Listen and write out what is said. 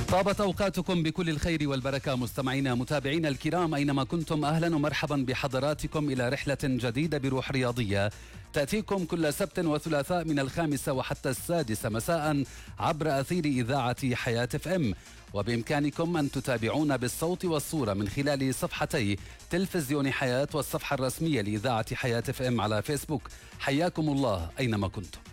طابت أوقاتكم بكل الخير والبركة مستمعينا متابعينا الكرام أينما كنتم، أهلا ومرحبا بحضراتكم إلى رحلة جديدة بروح رياضية تأتيكم كل سبت وثلاثاء من 5 وحتى 6 مساء عبر أثير إذاعة حياة FM. وبإمكانكم أن تتابعونا بالصوت والصورة من خلال صفحتي تلفزيون حياة والصفحة الرسمية لإذاعة حياة FM على فيسبوك. حياكم الله أينما كنتم.